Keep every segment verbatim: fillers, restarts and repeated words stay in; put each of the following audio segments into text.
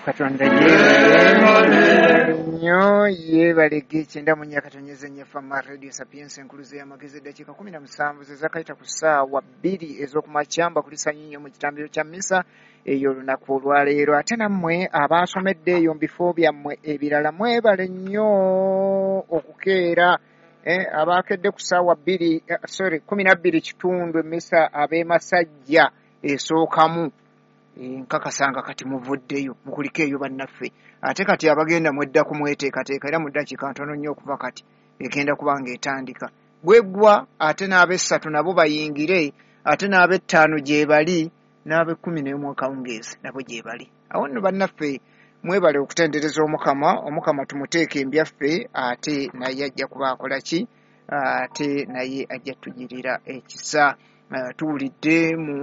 Katonda yeebale nnyo yeebalege icyenda mu myaka tonyeze nyefa ma radio sapiens enkuluze y'amagezi eddakiika kumi na musanvu ze zakayita ku ssaawa bbiri ez'okumakyamba kuli sanyinyo mu kitambiro kya mmisa ey'olunaku olwaleero. Ate nammwe abaasomedde eyo mu bifo byammwe ebirala mwebale nnyo okukeera eh, abaakedde ku ssaawa bbiri eh, sorry kumi na bbiri kitundu emmisa ab'e Masajja esookamu nkakasanga kati muvuddeyo mukuliko eyo bannaffe. Ate kati abagenda mwedda kumweteekateeka era mu ddakiika ntono nnyo okuva kati egenda kuba ng'etandika bweggwa. Ate n'ab'essatu nabo bayingire, ate n'ab'ettaano gye bali, n'ab'ekkumi n'emu akawungeezi nabo gye bali. Awo nno bannaffe mwebale okutendereza Omukama. Omukama tumuteeke embyaffe, ate naye ajja kuba akola ki? Ate naye ajja tugirira ekisa. Uh, tuwulidde mu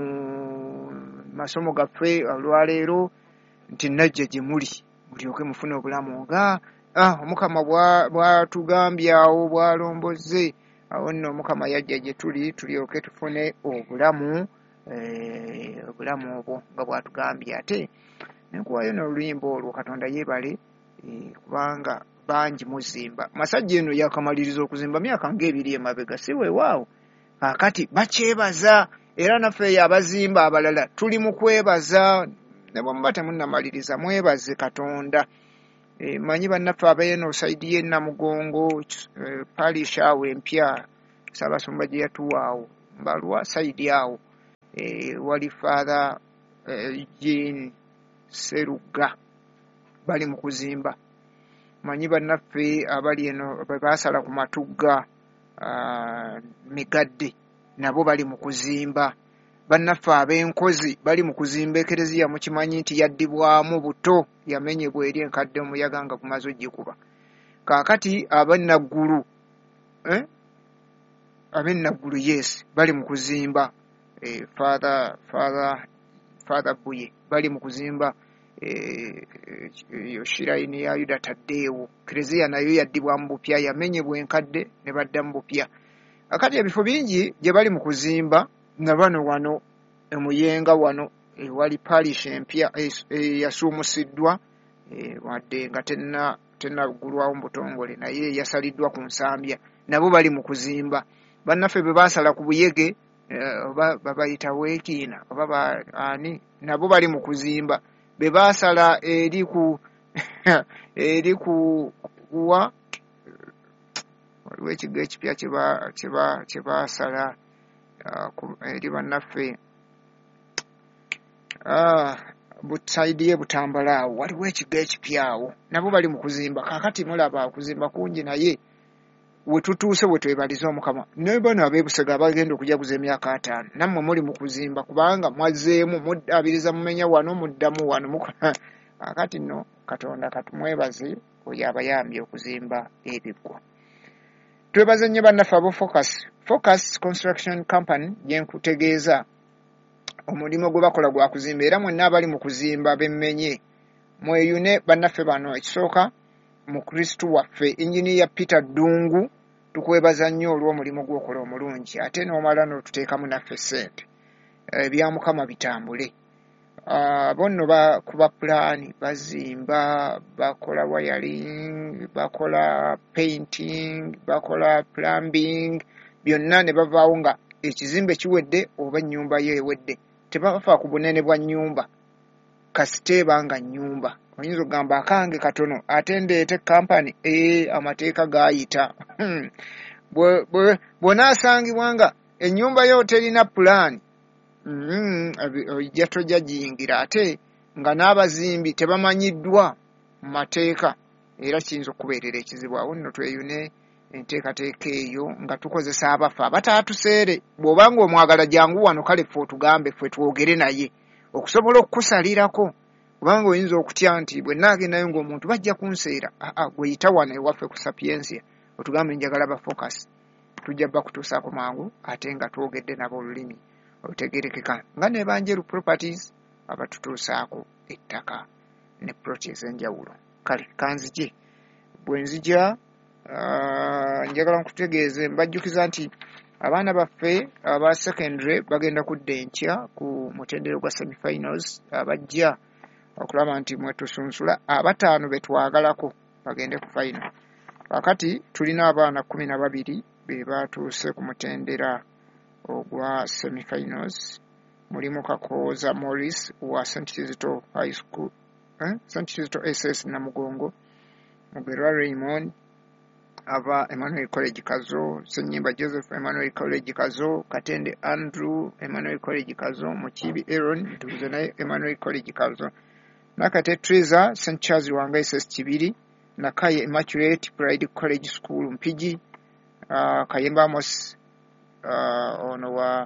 masomo gaffe olwaleero nti najja gye muli mulyoke mufune obulamu nga ah, Omukama bwatugambye awo bwalombozze. Awo nno Omukama yajja gye tuli tulyoke tufune obulamu eh, obulamu obwo nga bwatugambye. Ate nenkuwayo n'oluyimba olwo Katonda yeebale eh, kubanga bangi muzimba. Masajja eno yakamaliriza okuzimba myaka ng'ebiri emabega, si weewaawo. Kakati bakyebaza era naffe abazimba abalala tuli mu kwebaza. Ne bwe temunnamaliriza mwebaze Katonda. E, manyi bannaffe abeeno saidi y'e Namugongo e, parish awo empya Ssaabasumba gye yatuwa awo Mbalwa saidi awo e, wali Father e, Jean Seruga bali mu kuzimba. Manyi bannaffe abali eno baasala ku Matugga Uh, Migadde nabo bali mu kuzimba. Bannaffe ab'enkozi bali mu kuzimba ekereziya. Mukimanyi nti yaddibwamu buto, yamenyebwa eri enkadde omuyaga nga gumaze ogikuba. Kaakati ab'Enaggulu eh? ab'Enaggulu yes bali mu kuzimba. eh, father, father, father Buye bali mu kuzimba. Eh, yo shiraini ya Yuda Taddeewo kereziya nayo yaddibwa mu bupya, yamenyebwa enkadde ne badda mu bupya. Akati ebifo bingi gye bali mu kuzimba na bano wano emuyenga wano e, wali parish empya eyasuumusiddwa e, e, wadde nga tenna tennaggulwawo mu butongole naye yasaliddwa ku nsambya, nabo bali mu kuzimba. Bannaffe be baasala ku Buyege oba babayita Weekiina oba ba, ani nabo bali mu kuzimba. Be baasala eri ku eri ku wa waliwo ekigo ekipya kye baasala eri bannaffe busaidi ye Butambala awo waliwo ekigo ekipya awo nabo bali mu kuzimba. Kaakati mulaba okuzimba kungi naye we tutuuse we twebaliza Omukama. Ne bano ab'e Busega abagenda okujaguza emyaka ataano nammwe muli mu kuzimba kubanga mwazzeemu muddabiriza mumenya wano muddamu wano mukola. Kaakati nno Katonda katumwebaze oyo abayambye okuzimba ebiggwa. Twebaze nnyo bannaffe abo Focus Focus Construction Company gye nkutegeeza omulimu gwe bakola gwa kuzimba era mwenna abali mu kuzimba bemmenye mweyune bannaffe bano. Ekisooka mu Kristu waffe Engineer Peter Ddungu tukwebaza nnyo olw'omulimu gw'okola omulungi ate n'omala n'otuteekamu naffe ssente ebya e, Mukama bitambule. Uh, bonno bakuba pulaani bazimba bakola wiring bakola painting bakola plumbing byonna ne bavaawo nga ekizimbe kiwedde oba ennyumba yo ewedde. Tebafa ku bunene bwa nnyumba kasiteeba nga nnyumba. Oyinza okugamba akange katono ate ndeete kampani ee amateeka gaayita. Bw'onaasangibwa nga ennyumba yo terina pulaani ojja tojja giyingira ate nga n'abazimbi tebamanyiddwa mu mateeka era kiyinza okubeerera ekizibu. Awo nno tweyune enteekateeka eyo nga tukozesa abafa abatatuseere. Bw'obanga omwagala jangu wano kale ffe otugambe ffe twogere naye okusobola okukusalirako kubanga oyinza okutya nti bwe naagendayo ng'omuntu bajja kunseera. Aa gwe yita wano ewaffe ku Sapiensia otugambe njagala ba Focus tujja bakutuusaako mangu ate nga twogedde nabo olulimi otegerekeka nga ne Banjeru Properties abatutuusaako ettaka ne ploti ez'enjawulo. Kale kanzije bwe nzija uh, njagala nkutegeeze mbajjukiza nti abaana baffe aba secondary bagenda kudda enkya ku mutendero gwa semi finals abajja okulaba nti mwe tusunsula abataano be twagalako bagende ku final. Kakati tulina abaana kumi na babiri be batuuse ku mutendera ogwa semi-finals. Mulimu Kakooza Morris wa Saint Kizito High School, eh? Saint Kizito S S Namugongo, Mugerwa Raymond ava Emmanuel College Kazo, Senyimba Joseph Emmanuel College Kazo, Katende Andrew Emmanuel College Kazo, Mukibi Aaron tubuze naye Emmanuel College Kazo, Nakate Treza Saint Charles Wanga S S Kibiri, Nakaye Immaculate Pride College School Mpigi, uh, Kayemba Amos uh, ono wa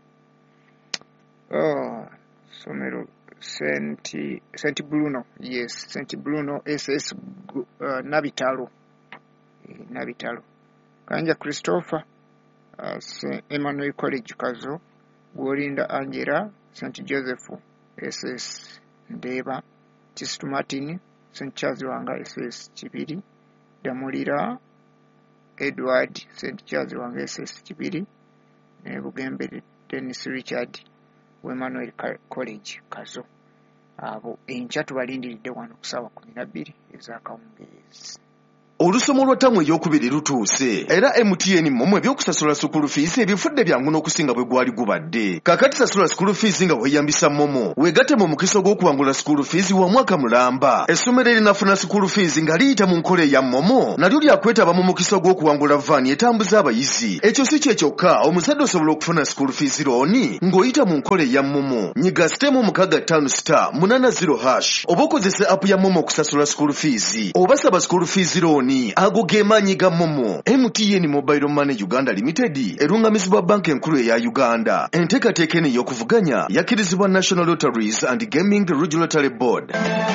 oh somero Saint Saint Bruno, yes, Saint Bruno S S uh, Nabitalo Nabitalo, Kanja Christopher uh, Saint Emmanuel College Kazo, Gorinda Angela Saint Joseph S S Ndeba, Tistu Martin Saint Charles Wanga S S Kibiri, Damulira Edward Saint Charles Wanga S S Kibiri, ne Bugembe Dennis Richard Emmanuel College Kazo. Abo enkya tubalindiridde wano kusaawa kumi na bbiri ez'akawungeezi. Olusomo lwa ttamu ey'okubiri lutuuse era M T N mmwe by'okusasula school fees ebifudde byangu n'okusinga bwe gwali gubadde. Kakati sasula school fees nga weeyambisa Momo weegatte mu mukisa gw'okuwangula school fees wa mwaka mulamba. Essomero erinafuna school fees nga liyita mu nkola eya Momo nalyo lyakwetaba mu mukisa gw'okuwangula vaani etambuza abayizi. Ekyo si kye kyokka, omuzadde osobola okufuna school fees looni ng'oyita mu nkola eya Momo. Nyiga sitemu mukaaga ttaano sita munaana zero hash oba okozesa app ya Momo okusasula school fees oba saba school fees looni ago gemanyi ga Momo. M T N Mobile Money Uganda Limited erungamizibwa banka enkulu eya Uganda. Enteekateeka eno ey'okuvuganya yakkirizibwa National Lotteries and Gaming Regulatory Board.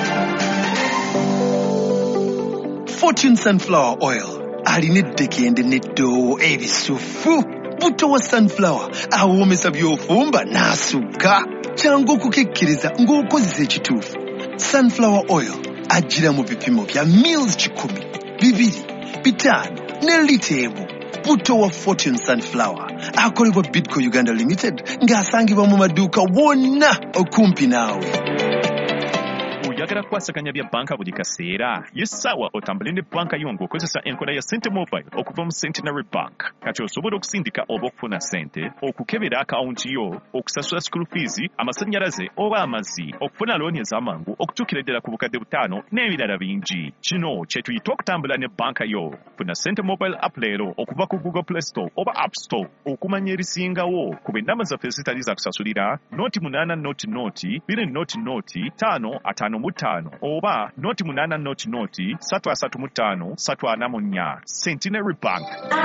Fortune Sunflower Oil alina eddekende n'eddoowo ebisufu. Butto wa sunflower awoomesa by'ofumba n'asukka. Kyangu okukekkiriza ng'okozesa ekituufu. Sunflower Oil ajjira mu bipimo bya mils kikumi, bibiri, bitaano ne lita emu. Butto wa Fortune Sunflower akolebwa Bidco Uganda Limited ng'asangibwa mu maduuka wonna okumpi naawe. Oyagala kukwasaganya bya banka buli kaseera? Yessaawa otambule ne banka yo ng'okozesa enkola ya Sente Mobile okuva mu Centenary Bank. Kati osobola okusindika oba okufuna sente, okukebera akawunti yo, okusasula school fees, amasannyalaze oba amazzi, okufuna looni ez'amangu, okutuukira ddala ku bukadde butaano n'ebirala bingi. Kino kye tuyita okutambula ne banka yo. Funa Sente Mobile app leero okuva ku Google Play Store oba App Store okumanya erisingawo ku b'ennamba zaffe ezitali za kusasulira noti munaana noti noti bbiri noti noti ttaano ataano mu ttaano oba noti munaana noti noti ssatu asatu mu ttaano ssatu ana mu nnya. Centenary Bank.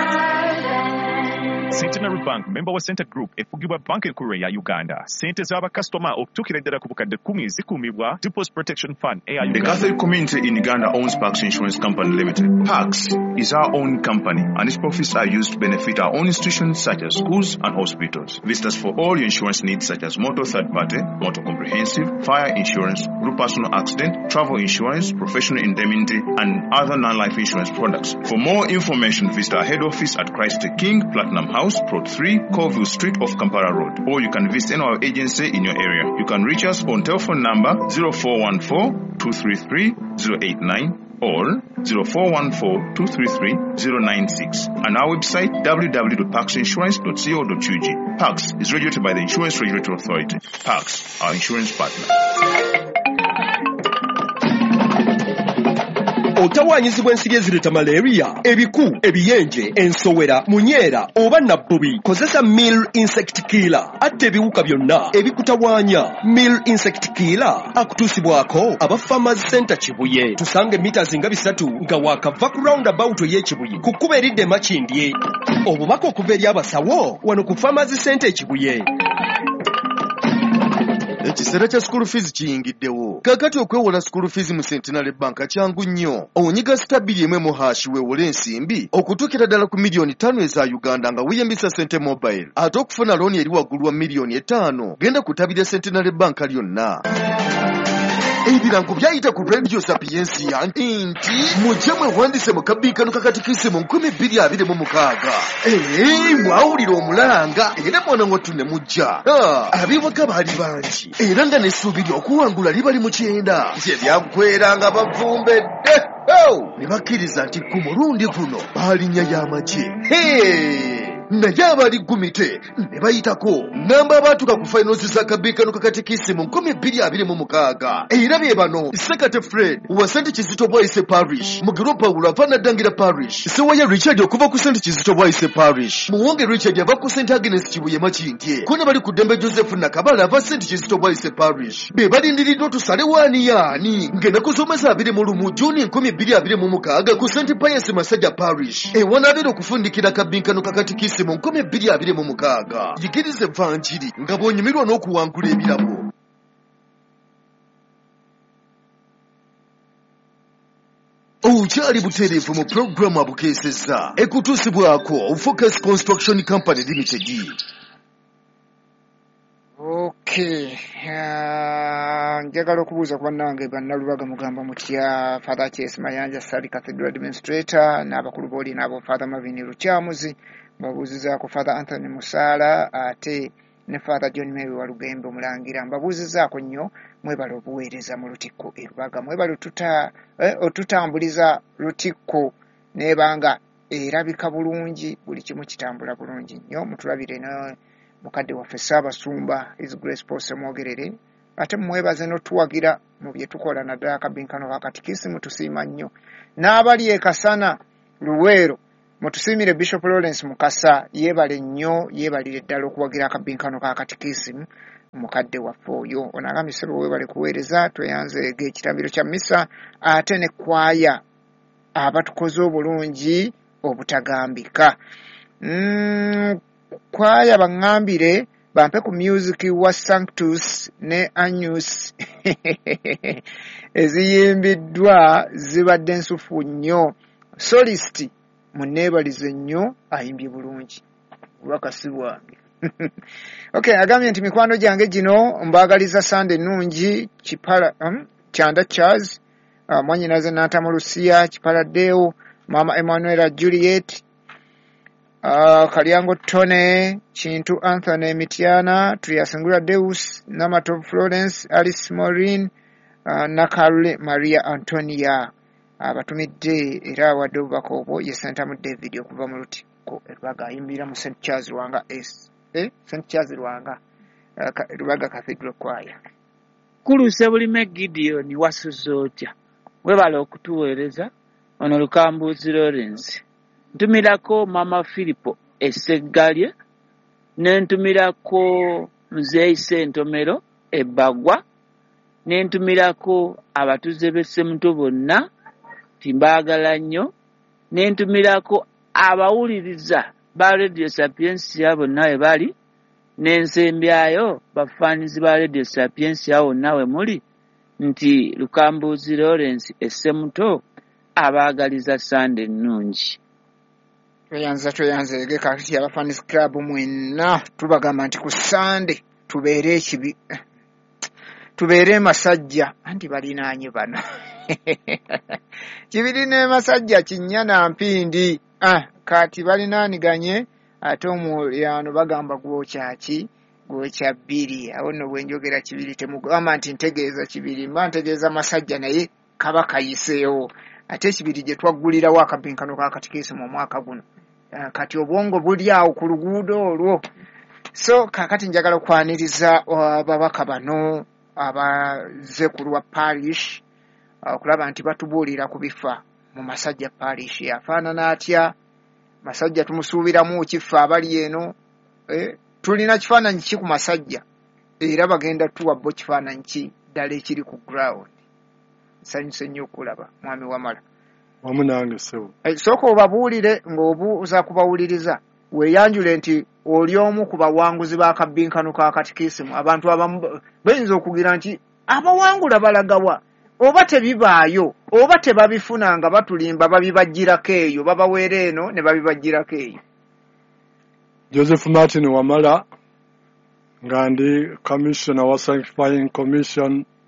Centenary Bank member wa Center Group efugibwa banka enkulu ya Uganda. Sente z'abakasitoma okutuukira ddala ku bukadde kkumi zikuumibwa Deposit Protection Fund eya Uganda. The Catholic community in Uganda owns Pax Insurance Company Limited. Pax is our own company and its profits are used to benefit our own institutions such as schools and hospitals. Visit us for all your insurance needs such as motor third party, motor comprehensive, fire insurance, group personal accident, travel insurance, professional indemnity and other non-life insurance products. For more information, visit our head office at Christ the King, Platinum House, Plot three, Colville Street off Kampala Road, or you can visit any of our agency in your area. You can reach us on telephone number zero four one four, two three three, zero eight nine or zero four one four, two three three, zero nine six and our website w w w dot pax insurance dot co dot u g. Pax is regulated by the Insurance Regulatory Authority. Pax, our insurance partner. Otawaanyizibwa ensiri ezireta malaria, ebiku, ebiyenje, ensowera, munyeera oba nabbubi. Kozesa Mill Insect Killer. Atta ebiwuka byonna ebikutawaanya. Mill Insect Killer akutuusibwako aba Farmers Center Kibuye. Tusange mita zinga bisatu nga waakava ku roundabout y'Ekibuye ku kkubo eridda e Makindye. Obubaka okuva eri abasawo wano ku Farmers Center Kibuye. Ekiseera kya school fees kiyingiddewo. Kakati okwewola school fees mu Centenary Bank kyangu nnyo. Onyiga stabili emwe mu hashi weewole ensimbi okutuukira ddala ku miliyoni ttaano eza Uganda nga weeyambisa Sente Mobile. Ate okufuna looni eri waggulu wa miliyoni etaano genda kutabira Centenary Bank lyonna. ebirango byayita ku radio Sapiensia nti mujje mwewandise mu kabinkano kakatikisi mu nkumi bbiri abiri mu mukaaga. Ee, mwawulira omulanga era mwana ngo tune mujja. Abiwaga baali bangi era nga n'essuubi ly'okuwangula libali mu kyenda. Nti ebyagweranga bavumbedde ne bakkiriza nti ku mulundi guno baalinnya y'amagye. Naye abali gumite ne bayitako namba abaatuka ku finals za kabinkano kakatikisi mu nkumi bbiri abiri mu mukaaga. Era bye bano: Sekate Fred wa Saint Kizito Bwaise Parish, Mugiro Paulo ava Naddangira Parish, Sewaya Richard okuva ku Saint Kizito Bwaise Parish, Muwonge Richard ava ku Saint Agnes Kibuye Makindye, ko ne bali ku Dembe Joseph Nakabala ava Saint Kizito Bwaise Parish. Be balindiriddwa tusale waani yaani ng'ennaku z'omwezi abiri mu lumu Juni nkumi bbiri abiri mu mukaaga ku Saint Pius Masajja Parish ewanaabera okufundikira kabinkano kakatikisi mu nkumi bbiri abiri mu mukaaga. Yigirize Evanjiri nga bw'onyumirwa n'okuwangula ebirabo. Okyali butereevu mu pulogulaamu abukeesezza ekutuusibwako Focus Construction Company Limited. Okay, uh, njagala okubuuza ku bannange bannalubaga mugamba mutya Father Chess Mayanja Sali Cathedral Administrator n'abakulu booli n'abo Father Marvin Lukyamuzi mbabuuzizaako Father Anthony Musala ate ne Father John Mary Walugembe Omulangira mbabuuzizaako nnyo mwebale obuweereza mu lutikko e Lubaga mwebale otuta eh, otutambuliza lutikko nebanga erabika bulungi buli kimu kitambula bulungi nnyo mutulabire ne mukadde waffe Ssaabasumba His Grace Paul Semwogerere ate mwebaze n'otuwagira mu bye tukola naddala akabinkano kakatikisi mutusiima nnyo n'abali e Kasana Luweero mutusiimire Bishop Lawrence Mukasa yeebale nnyo yeebalire ddala okuwagira akabinkano kakatikisi mukadde waffe oyo onagambye ssebo weebale kuweereza tweyanze ekitambiro kya misa ate ne kwaya abatukoze obulungi obutagambika. mm, kwaya baŋŋambire bampe ku music wa Sanctus ne Agnus eziyimbiddwa zibadde nsufu nnyo. Solist munneebalize nnyo ayimbye bulungi lwakasi lwange. Okay, agambye nti mikwano gyange gino mbaagaliza Sande nnungi Kipala um, Kyanda Charles uh, mwanyinaze Nantamo Lucia Kipala Deo Mama Emmanuela Juliet Uh, Kalyango Tone, Chintu Anthony Mitiana, Triasangura Deus, Namatov Florence, Alice Maureen, uh, Nakarule Maria Antonia. Abatumidde uh, era wadde obubakobo ye Sentamu David okuva mu Lutikko e Lubaga ayimbira mu Saint Charles Lwanga S. Eh? Saint Charles Lwanga uh, ka, Lubaga Cathedral Choir. Kuluse bulime Gideon wasuze otya. Webale okutuweereza ono Lukambuzi Lawrence. Ntumirako Mama Filipo Essegalye, nentumirako Muzeeyi Sentomero Ebbagwa, nentumirako abatuze b'Essemuto bonna timbaagala nnyo, nentumirako abawuliriza ba Radio Sapiensia bonna we bali, n'ensembyayo bafaanizi ba Radio Sapiensia bonna we muli, nti Lukambuzi Lawrence Essemuto abaagaliza Sande nnungi. Tweyanza tweyanza ege kakati abafanis club mwenna tubagamba nti ku Sunday tubeere ekibi tubeere masajja anti balinaanye bano kibiri ne masajja Kinyana Mpindi ah kati balinaaniganye ate omulyano bagamba gwokyaki gwokya bbiri awo nno bwenjogera kibiri temugamba nti ntegeeza kibiri mba ntegeeza masajja naye kaba kayiseewo ate ekibiri gye twaggulirawo akabinkano kakatikisi mu mwaka guno uh, kati obwongo buli awo ku luguudo olwo. So kakati njagala okwaniriza ababaka uh, bano abaze ku lwa parish okulaba uh, nti batubuulira ku bifa mu Masajja parish yafaanana atya, Masajja tumusuubiramu kifa abali eno eh, tulina kifaananyi ki ku Masajja era bagenda tuwa bo kifaananyi ki ddala ekiri ku ground. Nsanyuse nnyo okulaba mwami Wamala wamu nange ssebo. Sooka obabuulire ng'obuuza kubawuliriza weeyanjule nti oli omu ku bawanguzi b'akabinkano ka katikisimu. Abantu abamu bayinza okugira nti abawangula balagawa oba tebibaayo oba tebabifuna nga batulimba babibajjirako eyo babaweera eno ne babibajjirako eyo. Joseph Martin Wamala nga ndi commissioner wa Sanctifying Commission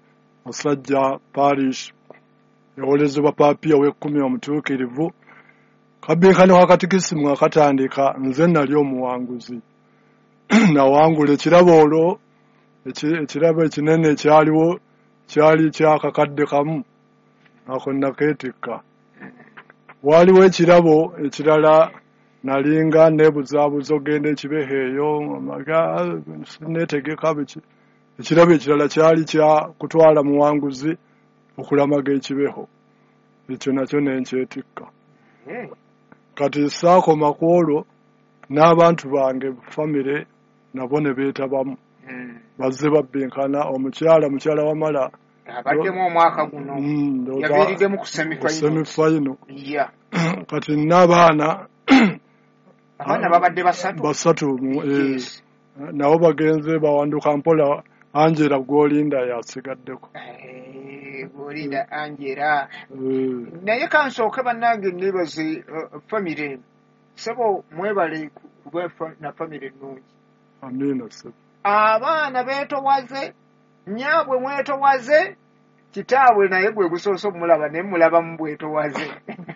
Musajja parish yawolezebwa papiya w'ekkumi omutuukirivu kabinkano kakatikisimu akatandika nze nali omuwanguzi nawangula ekirabo olwo ekirabo ekinene ekyaliwo kyali kyakakadde kamu ako nakeetikka waliwo ekirabo ekirala nalinga nebuzaabuza ogenda ekibeho eyo netegeka biki ekirabo ekirala kyali kya kutwala muwanguzi okulamaga ekibeho ekyo nakyo nenkyetikka kati saakoma ku olwo n'abantu bange famire nabo ne beetabamu bazze babbinkana omukyala mukyala wamala abaddemu omwaka guno yabeeriddemu ku semifayino kati n'abaana abaana babadde basatu basatu nabo bagenze bawanduka mpola Angela Gwolinda yasigaddeko Gwolinda Angela naye kansooke bannange nebaze famire sebo mwebale kuba na famire nnungi amina sebo abaana beetowaze nyaabwe mwetowaze kitaabwe naye gwe gusooso mulaba ne mulaba mu bwetowaze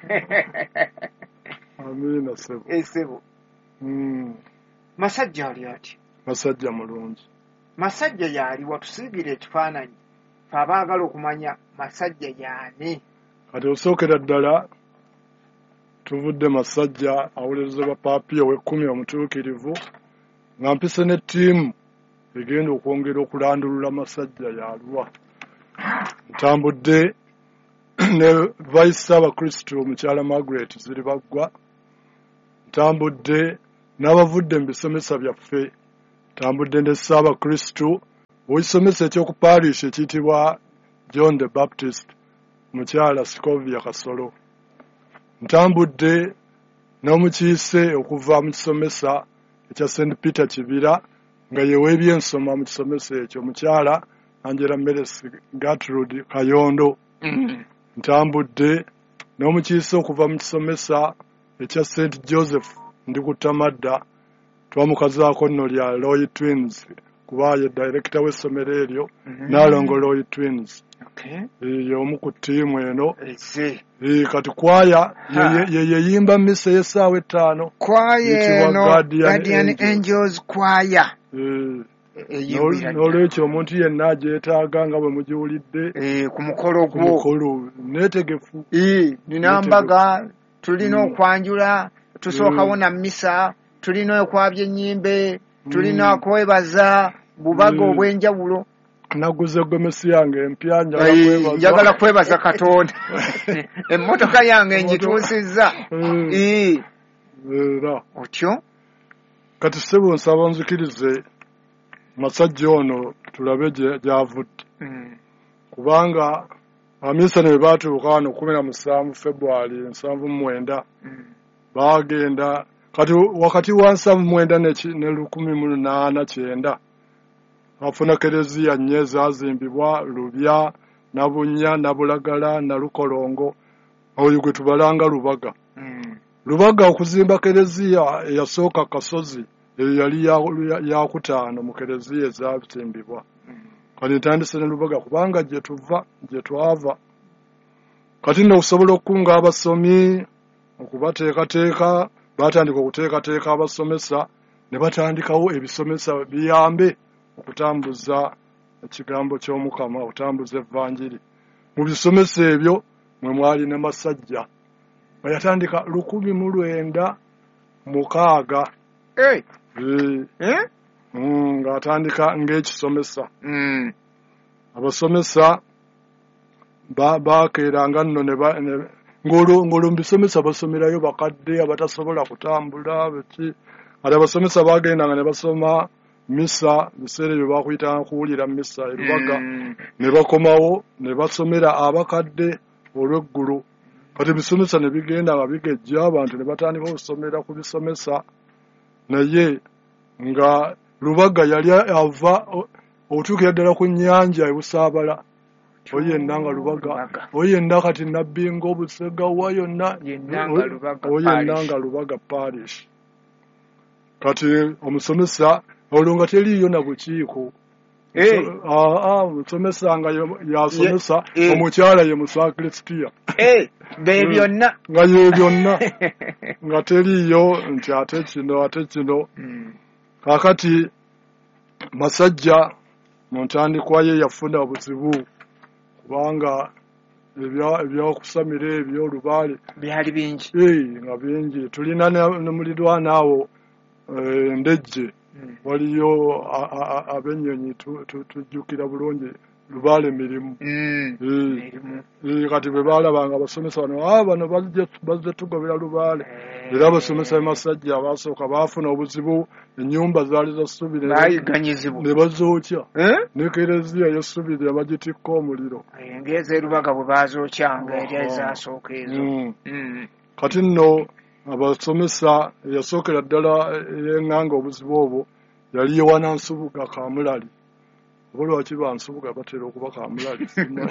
amina sebo esebo mm masajja ali ati masajja mulungi masajja yali watusigira ekifaananyi abaagala okumanya masajja yaani kati osookera ddala tuvudde masajja awulezebwa papiya w'ekkumi omutuukirivu nga mpise ne ttiimu egenda okwongera okulandulula masajja yalwa ntambudde ne vice Ssaabakristo omukyala Margaret ziri baggwa ntambudde n'abavudde mu bisomesa byaffe ntambudde ne Ssaabakristo ow'ekisomesa eky'okuparish ekiyitibwa John the Baptist mukyala Scovia Kasolo ntambudde n'omukiise okuva mu kisomesa ekya Saint Peter Kibira nga yeweebyensoma mu kisomesa ekyo mukyala Angela Meres Gertrude Kayondo ntambudde n'omukiise okuva mu kisomesa ekya Saint Joseph Ndikutamadda twamukazaako nno lya Loy Twins kuba ye director w'essomero eryo Nalongo Loy Twins y'omu ku ttiimu eno kati kwaya yeyimba misa y'essaawa ettaano kwaya eno Guardian Angels kwaya n'olwekyo omuntu yenna agyetaaga nga bwe mugiwulidde ku mukolo gwo mukolo neetegefu ninambaga tulina okwanjula tusookawo na misa tulina okwabya ennyimbe tulina okwebaza bubaga obw'enjawulo naguze gomesi yange empya njagala kwebaza Katonda emmotoka yange ngituusizza era otyo kati ssebo nsaba nzikirize masajja ono tulabe gy'avudde kubanga abaminsane bwe baatuuka wano kumi na musanvu February nsanvu mu mwenda baagenda kati wakati wa nsanvu mwenda ne lukumi mu lunaana kyenda bafuna kereziya nnya ezaazimbibwa Lubya, Nabunya, Nabulagala, Nalukolongo oyo gwe tubalanga Lubaga. Lubaga okuzimba kereziya eyasooka Kasozi eyo yali yakutaano mu kereziya ezaazimbibwa kati ntandise ne Lubaga kubanga gye tuva gye twava kati nno okusobola okukunga abasomi okubateekateeka batandika okuteekateeka abasomesa ne batandikawo ebisomesa biyambe okutambuza ekigambo ky'Omukama okutambuza evvanjiri mu bisomesa ebyo mwe mwali ne masajja bayatandika lukumi mu lwenda mukaaga ng'atandika ng'ekisomesa abasomesa baakeeranga nno ng'olwo mu bisomesa basomerayo bakadde abatasobola kutambula biki ate abasomesa baagendanga ne basoma misa biseera ebyo baakuyitanga kuwulira misa erubaga ne bakomawo ne basomera abakadde olw'eggulu kati ebisomesa ne bigenda nga bigejja abantu ne batandika okusomera ku bisomesa naye nga Lubaga yali ava otuukira ddala ku nnyanja ebusaabala oyenna nga Lubaga oyenna kati nabbinga obusega wa yonna oyenna nga Lubaga parish kati omusomesa olwo nga teriiyo na bukiiko Eh. aa musomesa nga yasomesa Ye- eh. omukyala ye musakristiya Eh, be byonna. nga ye byonna nga teriyo nti ate kino ate kino Mm. kakati Masajja mu ntandikwa ye yafuna obuzibu kubanga ebya ebyokusamira ebyo Lubaale Byali bingi. eh nga bingi tulina ne- ne mulidwana awo eh, ndejje Mm. waliyo a- a- a- abennyonyi tu- tu- tujjukira bulungi Lubaale mirimu Mm. eh Erimu. eh, kati bwe baalabanga abasomesa bano ah bano bazze bazze tugobera Lubaale Eh. era abasomesa b'Amasajja abaasooka baafuna obuzibu ennyumba zaali za ssubi ne Baayiganyizibwa. ne bazookya Eh? ne kereziya y'essubi ne bagitikka omuliro Engezi erubaga bwe bazookyanga eri ezasooka ezo. Mm. Mm. kati nno abasomesa eyasookera ddala ey'eŋŋanga obuzibu obwo yali Yewanansubuga Kamulali oba lwaki bansubuga batera okuba Kamulali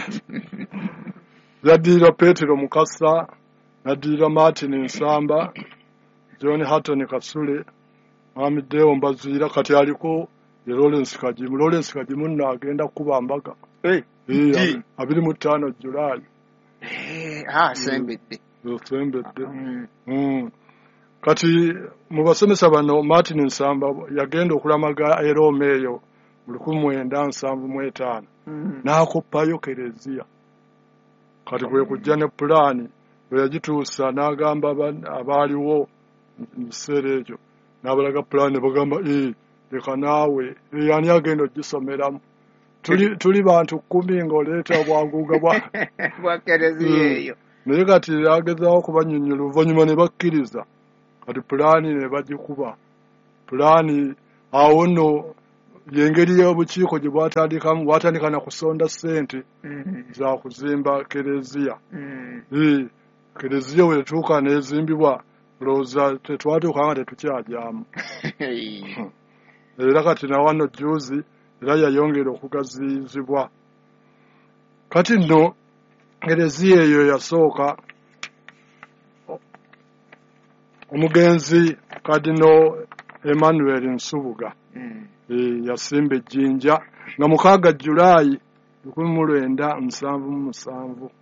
yaddirira Peetero Mukasa yaddirira Martin Nsamba John Hatton Kasule Mwami Deo Mbaziira kati aliko ye Lawrence Kajimu Lawrence Kajimu nno agenda kuba mbaga Eh. Eh, Ji. abiri mu ttaano Julayi Eh, ah, sembedde. osembedde Mm. Mm. kati mu basomesa bano Martin Nsamba yagenda okulamaga e Roma eyo mu lukumi mwenda nsanvu mu etaano Mm. n'akoppayo kereziya kati kwe kujja ne pulaani bwe yagituusa n'agamba aba- abaaliwo mu biseera ekyo n'abalaga pulaani ne bagamba ee leka naawe ee, ani agenda ogisomeramu tuli tuli bantu kkumi ng'oleeta bwanguga bwa Bwa kereziya eyo. naye kati agezaako okubannyonnyola oluvannyuma ne bakkiriza kati pulaani ne bagikuba pulaani awo nno y'engeri y'obukiiko gye bwatandikamu bwatandika na kusonda ssente Mm. za kuzimba kereziya Mm. ee kereziya we tuuka n'ezimbibwa lowooza tetwatuuka nga tetukyajyamu era kati na wano juzi era yayongera okugaziyizibwa kati nno kereziya eyo yasooka omugenzi Kadino Emmanuel Nsubuga Mm. e, yasimba ejjinja nga mukaaga Julayi lukumi mu lwenda nsanvu mu musanvu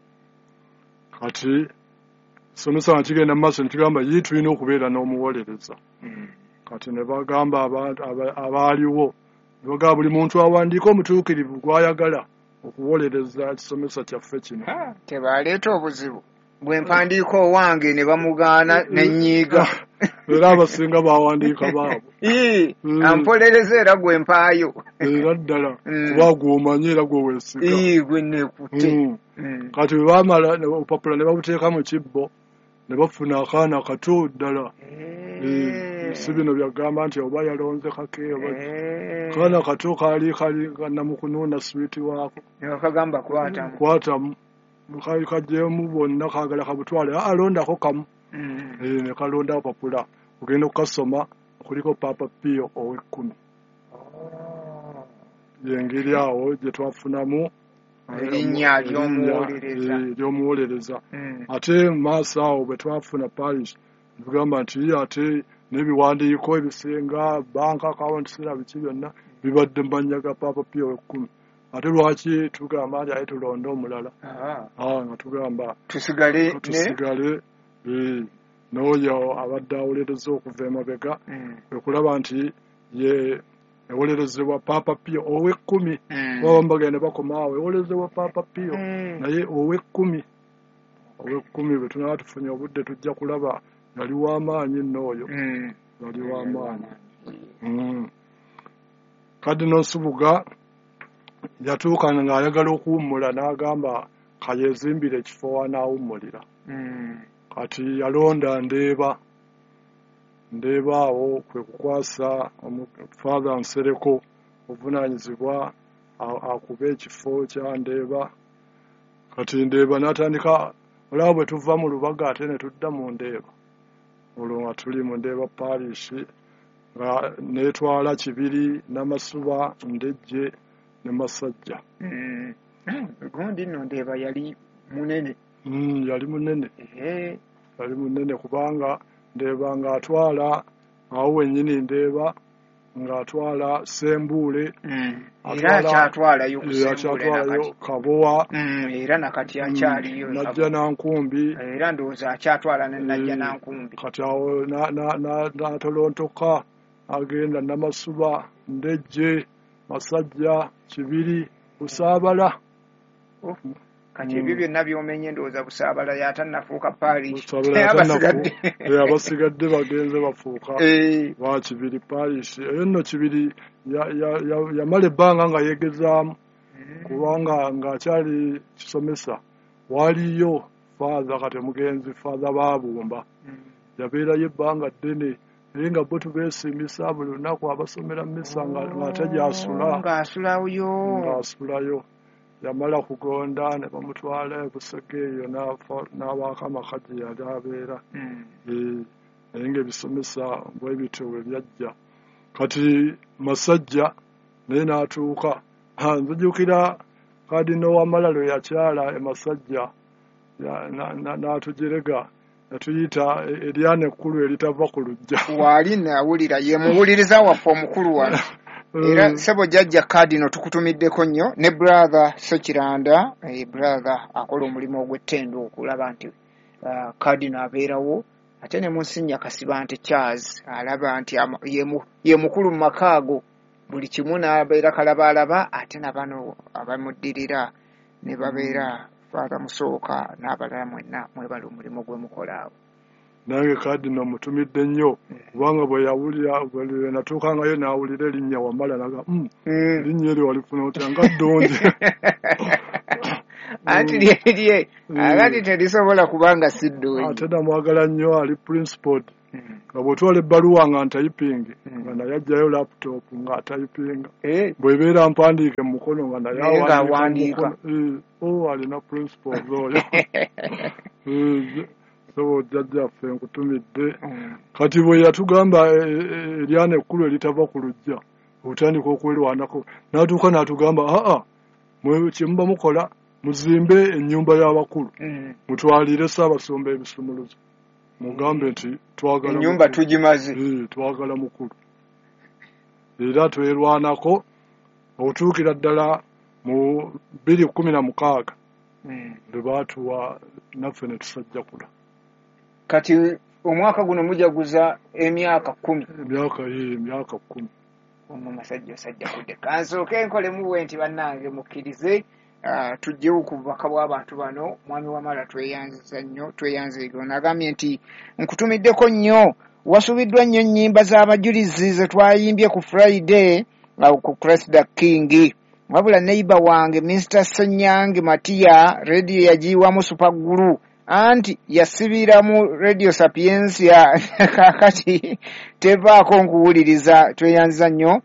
kati somesa nga kigenda mu maaso ne kigamba ye tulina okubeera n'omuwolereza Mm. kati ne bagamba abantu aba- abaaliwo ne bagamba buli muntu awandiika omutuukirivu gw'ayagala okuwolereza ekisomesa kyaffe kino Ah, tebaleeta obuzibu. Bwe mpandiika owange ne bamugaana ne nnyiiga. era abasinga bawandiika baabo Ii, Mm. ampolereza era gwe mpaayo. era ddala Mm. kuba gw'omanyi era gwe weesiga Ii, gwe neekutte. Mm. Mm. kati bwe baamala ne- obupapula ne babuteeka mu kibbo ne bafuna akaana kato ddala Eh. si bino byagamba nti oba yalonze kake oba Eh. kaana kato kaali kali namukunuuna switi waako Ne bakagamba kwatamu. kwatamu kali kagyemu bonna kaagala kabutwale alondako kamu Mm. Eh, ne kalonda apapula ogenda okukasoma kuliko Papa Pio ow'ekkumi Oh. yengeri awo gye twafunamu Erinnya ly'omuwolereza. eh, ly'omuwolereza Mm. ate mu maaso awo bwe twafuna parish tugamba nti ate n'ebiwandiiko ebisinga banka akawunti sira biki byonna bibadde mu mannya ga Papa Pio ow'ekkumi ate lwaki tugamba nti aye tulonde omulala Ah. ah nga tugamba Tusigale ne. tusigale eh, n'oyo abadde awolereza okuva emabega Mm. okulaba nti ye ewolerezebwa Papa Pio ow'ekkumi Mm. baba bagenda bakoma awo ewolerezebwa Papa Pio Mm. naye ow'ekkumi ow'ekkumi bwe tunaba tufunye obudde tujja kulaba yali w'amaanyi nno oyo Mm. yali w'amaanyi Mm. Kadino Nsubuga yatuuka ng'ayagala okuwummula n'agamba kayezimbire ekifo w'anaawummulira Mm. kati yalonda Ndeeba Ndeeba awo kwe kukwasa Father Nsereko obuvunaanyizibwa a- akuba ekifo kya Ndeeba kati Ndeeba n'atandika olaba bwe tuva mu Lubaga ate ne tudda mu Ndeeba olwo nga tuli mu Ndeeba parish nga neetwala Kibiri Namasuba Ndejje ne Masajja Mm. Ah, gundi nno Ndeeba yali munene. Mm, yali munene Eh. yali munene kubanga Ndeeba ng'atwala awo wennyini Ndeeba ng'atwala Sembule era akyatwalayo ku akyatwalayo Kabowa era nakati akyaliyo Najja Nankumbi era ndowooza akyatwala ne Najja Nankumbi kati awo n'atolontoka agenda Namasuba Ndejje Masajja Kibiri Busaabala kati ebyo byonna by'omenye ndowooza Busaabala yatannafuuka parish abasigadde bagenze bafuuka ba Kibiri parish eyo nno Kibiri yamala ebbanga nga yeegezaamu kubanga ng'akyali kisomesa waliyo faaza kati mugenzi faaza Baabumba yabeerayo ebbanga ddene naye nga bo tubeesiimisa buli lunaku abasomera mmisa ng'ate gy'asula ng'asulayo yamala kugonda ne bamutwala e Busege eyo n'abaako amaka gye yali abeera naye ng'ebisomesa bwe bityo bwe byajja kati Masajja naye n'atuuka nzijukira Kadino Wamalalo yakyala e Masajja n'atujerega yatuyita eryana ekkulu eritava ku lujja waali nawulira ye muwuliriza waffe omukulu wano era sebo jjajja Kadino tukutumiddeko nnyo ne brother Sekiranda brother akola omulimu ogw'ettendo okulaba nti Kadino abeerawo ate ne Monsinya Kasibante Charles alaba nti ye mukulu mu makaago buli kimu n'abeera kalabaalaba ate nabano abamuddirira ne babeera Father Musooka n'abalala mwenna mwebala omulimu gwe mukola awo nange Kadino mutumidde nnyo kubanga bwe yawulira bwe natuukangayo n'awulira erinnya Wamala naga erinnya eryo walifuna otya nga ddungi anti lyerye agati terisobola kubanga si ddungi ate namwagala nnyo ali principal nga bw'otwala ebbaluwa nga ntayipingi nga naye ajjayo laptop nga atayipinga bw'ebeera mpandiike mu mukono nga naye awandiika alina principals oyo so jjajjaffe nkutumidde kati bwe yatugamba eryana ekkulu eritava ku lujja otandika okwerwanako n'atuuka n'atugamba aa kyemuba mukola muzimbe ennyumba y'abakulu mutwalire Ssaabasumba ebisumuluzo mugambe nti twagala ennyumba tugimaze twagala mukulu era twerwanako okutuukira ddala mu bbiri kkumi na mukaaga lwe baatuwa naffe ne tusajjakula kati omwaka guno mujaguza emyaka kkumi emyaka emyaka kkumi omwo Masajja osajjakudde kansooke nkolemu nti bannange mukkirize tujjewo ku bubaka bw'abantu bano mwami Wamala tweyanziza nnyo tweyanziga nagambye nti nkutumiddeko nnyo wasubiddwa nnyo nnyimba z'abajulizi ze twayimbye ku Friday ku Christ the King wabula neighbor wange Mister Senyange Matia radio yagiwamu Superguru anti yasibira mu Radio Sapiensia kakati tevaako nkuwuliriza tweyanziza nnyo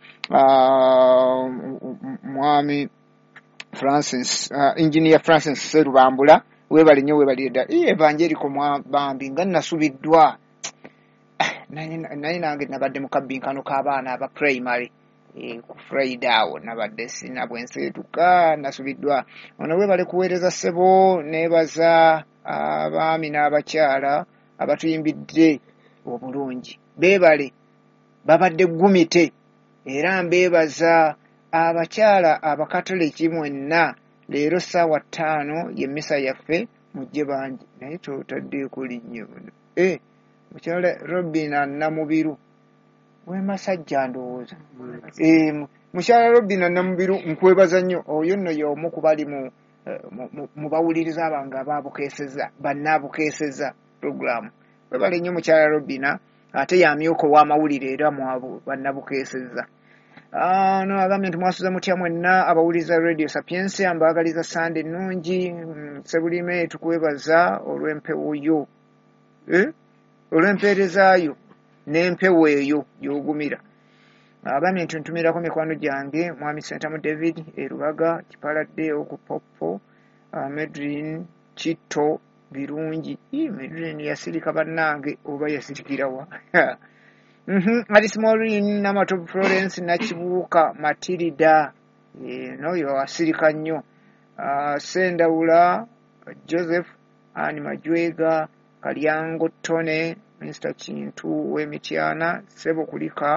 mwami Francis uh, engineer Francis Serubambula webali nnyo webali dda evangelical mwabambi nga nasubiddwa naye nange nabadde mu kabbinkano k'abaana aba primary e, ku Friday awo nabadde sinabwe nseetuka nasubiddwa ono webale kuweereza ssebo neebaza abaami n'abakyala abatuyimbidde obulungi beebale babadde gumite era mbeebaza abakyala abakatoliki mwenna leero ssaawa ttaano ye mmisa yaffe mujje bangi naye kyotaddeeko linnyo e mukyala Robina Namubiru we Masajja ndowooza e mukyala Robina Namubiru nkwebaza nnyo oyo nno y'omu ku bali mu mu bawuliriza abange abaabukeeseza bannaabukeeseza programu webale nnyo mukyala Robina ate yamyuka ow'amawulire era mu bannabukeeseza Ah, no agambye nti mwasuza mutya mwenna abawuliza Radio Sapiensia mbaagaliza Sande nnungi Sebulime tukwebaza olw'empewo yo eh olw'empeerezaayo n'empewo eyo gy'ogumira agambye nti ntumirako mikwano gyange mwami Sentamu David erubaga kipaladde okupopo uh, Medrin Chito birungi i Medrin yasirika bannange oba yasirikirawa Mhm, Alice Maureen Namatovu Florence Nakibuuka Matilda e, noyo asirika nnyo uh, Sendawula Joseph Ani Majwega Kalyango Tone Mister Kintu w'Emityana Sebo Kulika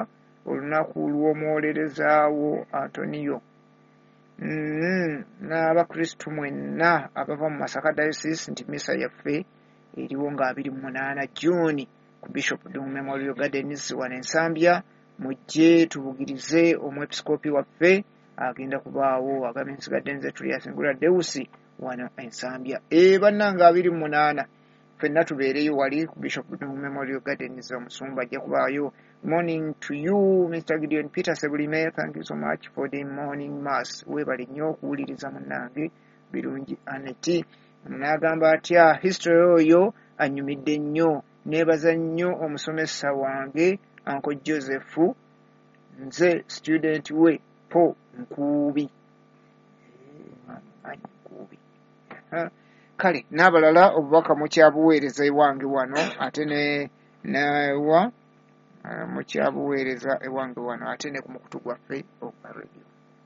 olunaku lw'omwolerezaawo Antonio. Mm, n'abakristu mwenna abava mu Masaka Diocese nti misa yaffe eriwo nga abiri mu munaana June ku Bishop Dung Memorial Gardens wano Ensambya. Mujje tubugirize omwepiskopi waffe agenda kubaawo agambye nsigadde nze Julius Ngula Deusi wano Ensambya. E bannanga abiri mu munaana ffenna tubeereyo wali ku Bishop Dung Memorial Gardens. Omusumba ajja kubaayo. Morning to you, Mister Gideon Peter Sebulime. Thank you so much for the morning mass. Webale nnyo okuwuliriza munnange birungi Aneti. N'agamba atya history oyo anyumidde nnyo. Neebaza nnyo omusomesa wange Uncle Joseph, nze student we po Nkubi. Nkubi. Kale n'abalala obubaka mukyabuweereza ewange wano ate ne nawa mukyabuweereza ewange wano ate ne ku mukutu gwaffe ogwa radio.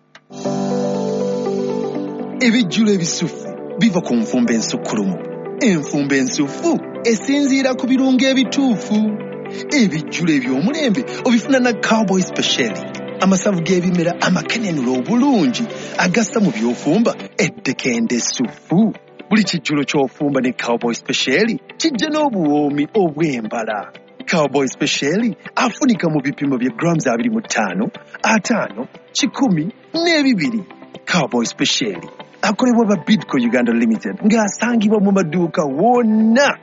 Ebijjulo ebisufu biva ku nfumba ensukkulumu. Enfumba ensufu esinziira ku birungo ebituufu. Ebijjulo eby'omulembe obifuna na Cowboy Special. Amasavu g'ebimera amakenenula obulungi agassa mu by'ofumba eddekende essufu. Buli kijjulo ky'ofumba ne Cowboy Special kijja n'obuwoomi obw'embala. Cowboy Special afunika mu bipimo bya grams abiri mu ttaano, ataano, kikumi n'ebibiri. Cowboy Special akolebwa ba Bidco Uganda Limited ng'asangibwa mu maduuka wonna.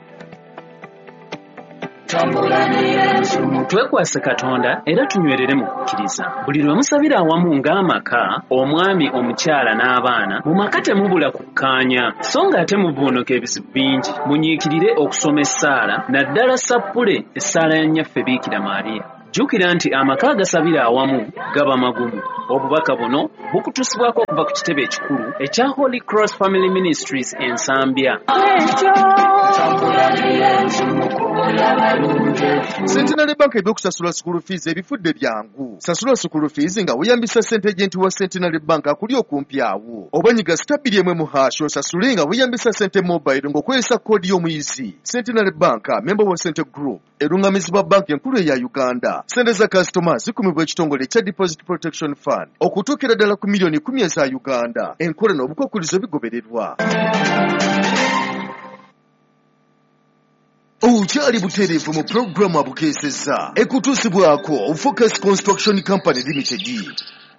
Twekwase Katonda era tunywerere mu kukkiriza. Buli lwe musabira awamu ng'amaka, omwami, omukyala n'abaana, mu maka temubula kukkaanya, so ng'ate muvuunuka ebizibu bingi. Munyiikirire okusoma essaala, naddala sappule essaala ya nnyaffe Biikira Maariya. Jjukira nti amaka agasabira awamu gaba magumu. Obubaka buno bukutusibwako okuva ku kitebe ekikulu ekya Holy Cross Family Ministries Ensambya. Centenary Bank ebyokusasula school fees ebifudde byangu. Sasula school fees nga weyambisa ssente agenti wa Centenary Bank akuli okumpi awo. Obanyiga stabili emwe mu hash osasule nga weyambisa ssente mobile ng'okozesa koodi y'omuyizi. Centenary Bank, member wa Centre Group, erungamizibwa banki enkulu eya Uganda. Ssente za customers zikumibwa ekitongole ekya Deposit Protection Fund okutuukira ddala ku miliyoni kumi eza Uganda. Enkola n'obukwakkulizo bigobererwa. Okyali butereevu mu programu abukeesezza ekutuusibwako Focus Construction Company Limited.